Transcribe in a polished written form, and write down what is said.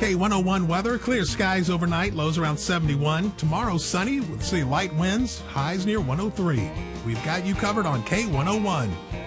K101 weather, clear skies overnight, lows around 71. Tomorrow sunny with light winds, highs near 103. We've got you covered on K101.